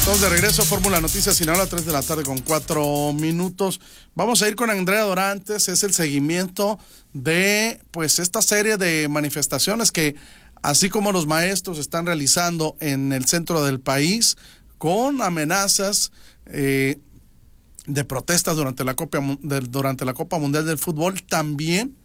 Estamos de regreso a Fórmula Noticias Sinaloa, 3 de la tarde con 4 minutos. Vamos a ir con Andrea Dorantes. Es el seguimiento de pues esta serie de manifestaciones que, así como los maestros están realizando en el centro del país, con amenazas de protestas durante la Copa Mundial del Fútbol, también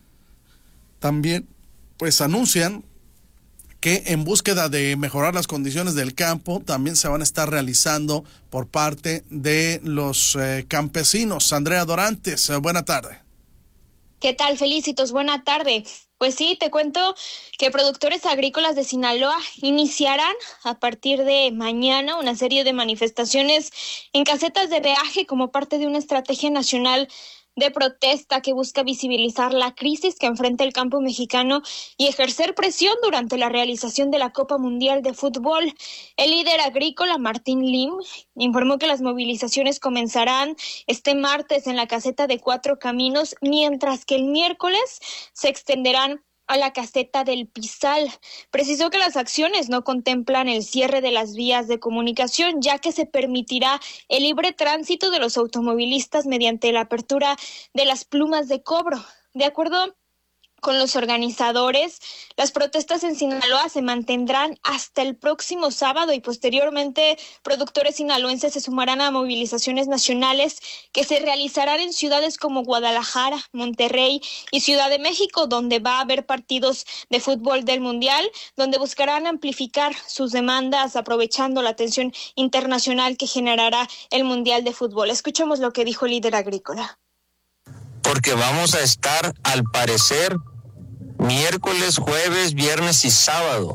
pues anuncian que en búsqueda de mejorar las condiciones del campo también se van a estar realizando por parte de los campesinos. Andrea Dorantes, buena tarde. ¿Qué tal, Felicitos? Buena tarde. Pues sí, te cuento que productores agrícolas de Sinaloa iniciarán a partir de mañana una serie de manifestaciones en casetas de peaje como parte de una estrategia nacional de protesta que busca visibilizar la crisis que enfrenta el campo mexicano y ejercer presión durante la realización de la Copa Mundial de Fútbol. El líder agrícola Martín Lim informó que las movilizaciones comenzarán este martes en la caseta de Cuatro Caminos, mientras que el miércoles se extenderán a la caseta del Pizal. Precisó que las acciones no contemplan el cierre de las vías de comunicación, ya que se permitirá el libre tránsito de los automovilistas mediante la apertura de las plumas de cobro. De acuerdo con los organizadores, las protestas en Sinaloa se mantendrán hasta el próximo sábado y posteriormente productores sinaloenses se sumarán a movilizaciones nacionales que se realizarán en ciudades como Guadalajara, Monterrey y Ciudad de México, donde va a haber partidos de fútbol del Mundial, donde buscarán amplificar sus demandas aprovechando la atención internacional que generará el Mundial de Fútbol. Escuchemos lo que dijo el líder agrícola. Porque vamos a estar, al parecer, miércoles, jueves, viernes y sábado,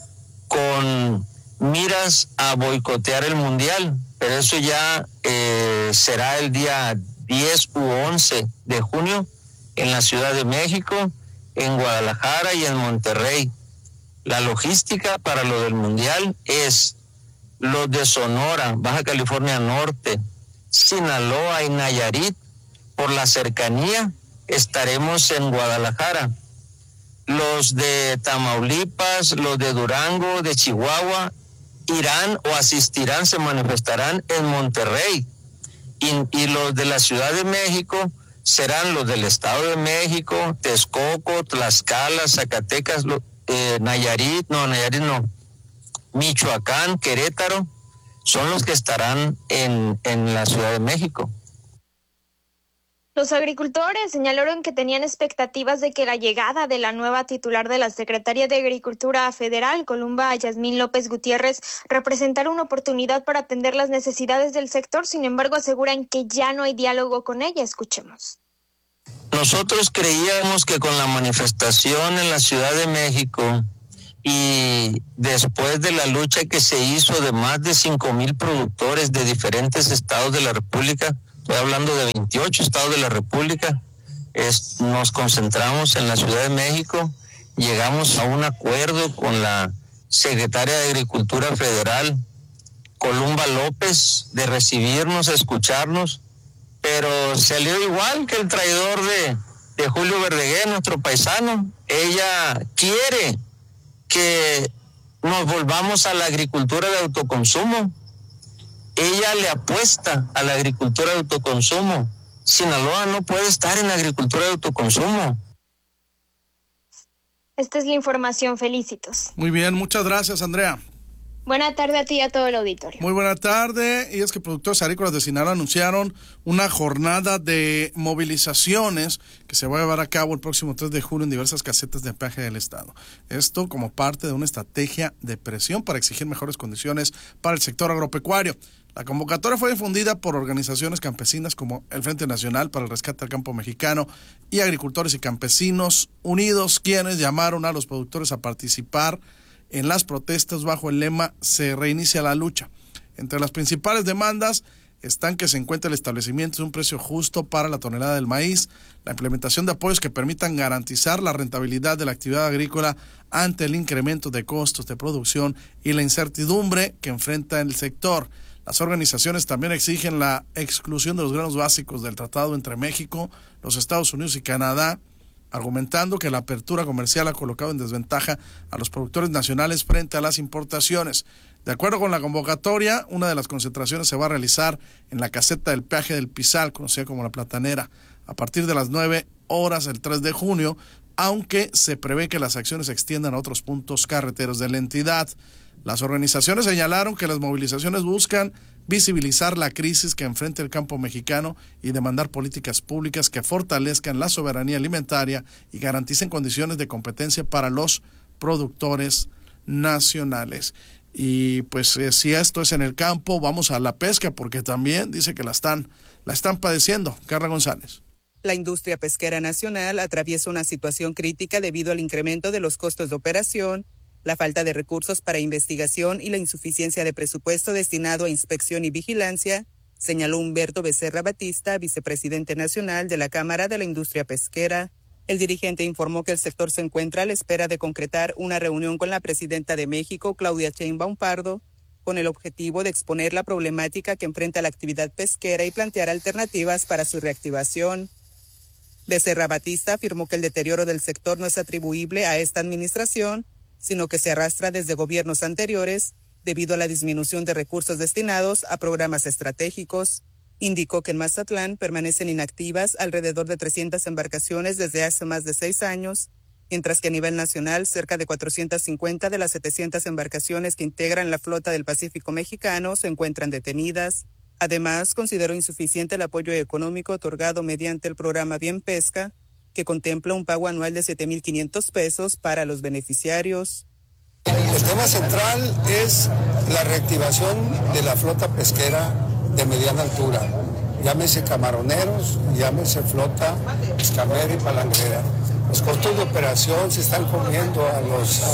con miras a boicotear el Mundial, pero eso ya será el día 10 u 11 de junio en la Ciudad de México, en Guadalajara y en Monterrey. La logística para lo del Mundial es los de Sonora, Baja California Norte, Sinaloa y Nayarit. Por la cercanía estaremos en Guadalajara. Los de Tamaulipas, los de Durango, de Chihuahua, irán o asistirán, se manifestarán en Monterrey. Y los de la Ciudad de México serán los del Estado de México, Texcoco, Tlaxcala, Zacatecas, Nayarit no, Michoacán, Querétaro, son los que estarán en la Ciudad de México. Los agricultores señalaron que tenían expectativas de que la llegada de la nueva titular de la Secretaría de Agricultura Federal, Columba Yasmín López Gutiérrez, representara una oportunidad para atender las necesidades del sector. Sin embargo, aseguran que ya no hay diálogo con ella. Escuchemos. Nosotros creíamos que con la manifestación en la Ciudad de México y después de la lucha que se hizo de más de 5,000 productores de diferentes estados de la República, estoy hablando de 28 estados de la República, nos concentramos en la Ciudad de México, llegamos a un acuerdo con la secretaria de Agricultura Federal, Columba López, de recibirnos, escucharnos, pero salió igual que el traidor de Julio Verdeguer, nuestro paisano. Ella quiere que nos volvamos a la agricultura de autoconsumo. Ella le apuesta a la agricultura de autoconsumo. Sinaloa no puede estar en la agricultura de autoconsumo. Esta es la información, Felicitos. Muy bien, muchas gracias, Andrea. Buena tarde a ti y a todo el auditorio. Muy buena tarde. Y es que productores agrícolas de Sinaloa anunciaron una jornada de movilizaciones que se va a llevar a cabo el próximo 3 de julio en diversas casetas de peaje del estado. Esto como parte de una estrategia de presión para exigir mejores condiciones para el sector agropecuario. La convocatoria fue difundida por organizaciones campesinas como el Frente Nacional para el Rescate al Campo Mexicano y Agricultores y Campesinos Unidos, quienes llamaron a los productores a participar en las protestas bajo el lema "Se reinicia la lucha". Entre las principales demandas están que se encuentre el establecimiento de un precio justo para la tonelada del maíz, la implementación de apoyos que permitan garantizar la rentabilidad de la actividad agrícola ante el incremento de costos de producción y la incertidumbre que enfrenta el sector. Las organizaciones también exigen la exclusión de los granos básicos del tratado entre México, los Estados Unidos y Canadá, argumentando que la apertura comercial ha colocado en desventaja a los productores nacionales frente a las importaciones. De acuerdo con la convocatoria, una de las concentraciones se va a realizar en la caseta del peaje del Pizal, conocida como La Platanera, a partir de las 9 horas el 3 de junio, aunque se prevé que las acciones se extiendan a otros puntos carreteros de la entidad. Las organizaciones señalaron que las movilizaciones buscan visibilizar la crisis que enfrenta el campo mexicano y demandar políticas públicas que fortalezcan la soberanía alimentaria y garanticen condiciones de competencia para los productores nacionales. Y pues si esto es en el campo, vamos a la pesca, porque también dice que la están padeciendo. Carla González. La industria pesquera nacional atraviesa una situación crítica debido al incremento de los costos de operación, la falta de recursos para investigación y la insuficiencia de presupuesto destinado a inspección y vigilancia, señaló Humberto Becerra Batista, vicepresidente nacional de la Cámara de la Industria Pesquera. El dirigente informó que el sector se encuentra a la espera de concretar una reunión con la presidenta de México, Claudia Sheinbaum Pardo, con el objetivo de exponer la problemática que enfrenta la actividad pesquera y plantear alternativas para su reactivación. Becerra Batista afirmó que el deterioro del sector no es atribuible a esta administración, sino que se arrastra desde gobiernos anteriores debido a la disminución de recursos destinados a programas estratégicos. Indicó que en Mazatlán permanecen inactivas alrededor de 300 embarcaciones desde hace más de 6 años, mientras que a nivel nacional cerca de 450 de las 700 embarcaciones que integran la flota del Pacífico mexicano se encuentran detenidas. Además, consideró insuficiente el apoyo económico otorgado mediante el programa Bien Pesca, que contempla un pago anual de 7,500 pesos para los beneficiarios. El tema central es la reactivación de la flota pesquera de mediana altura, llámese camaroneros, llámese flota escamera y palangrera. Los costos de operación se están comiendo a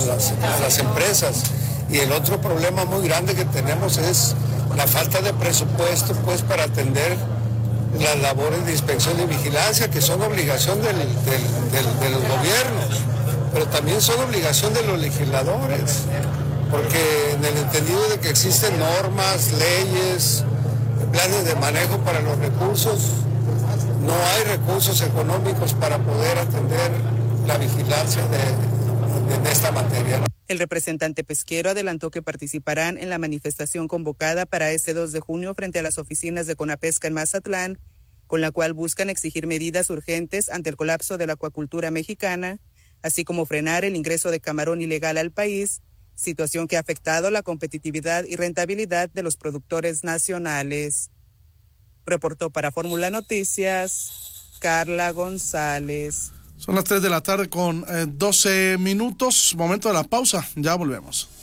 las empresas, y el otro problema muy grande que tenemos es la falta de presupuesto pues para atender las labores de inspección y vigilancia, que son obligación de los gobiernos, pero también son obligación de los legisladores, porque en el entendido de que existen normas, leyes, planes de manejo para los recursos, no hay recursos económicos para poder atender la vigilancia de esta materia. El representante pesquero adelantó que participarán en la manifestación convocada para este 2 de junio frente a las oficinas de Conapesca en Mazatlán, con la cual buscan exigir medidas urgentes ante el colapso de la acuacultura mexicana, así como frenar el ingreso de camarón ilegal al país, situación que ha afectado la competitividad y rentabilidad de los productores nacionales. Reportó para Fórmula Noticias, Carla González. Son las 3 de la tarde con 12 minutos, momento de la pausa, ya volvemos.